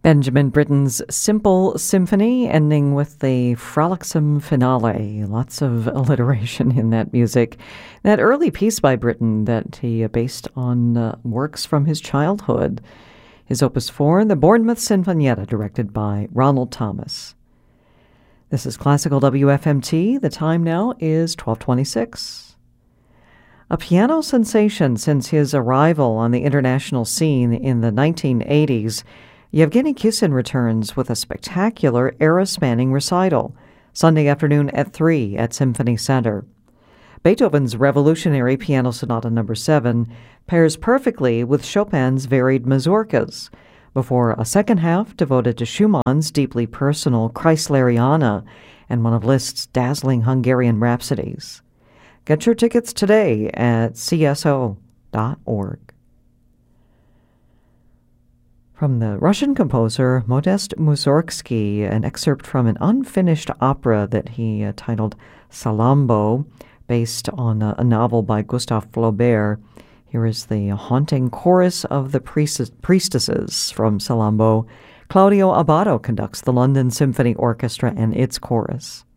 Benjamin Britten's Simple Symphony, ending with the frolicsome finale. Lots of alliteration in that music. That early piece by Britten that he based on works from his childhood. His Opus 4, the Bournemouth Sinfonietta, directed by Ronald Thomas. This is Classical WFMT. The time now is 12:26. A piano sensation since his arrival on the international scene in the 1980s, Yevgeny Kissin returns with a spectacular era-spanning recital, Sunday afternoon at 3 at Symphony Center. Beethoven's revolutionary Piano Sonata No. 7 pairs perfectly with Chopin's varied mazurkas, before a second half devoted to Schumann's deeply personal Kreisleriana and one of Liszt's dazzling Hungarian rhapsodies. Get your tickets today at cso.org. From the Russian composer Modest Mussorgsky, an excerpt from an unfinished opera that he titled Salammbô, based on a novel by Gustave Flaubert. Here is the haunting chorus of the priestesses from Salammbô. Claudio Abbado conducts the London Symphony Orchestra and its chorus.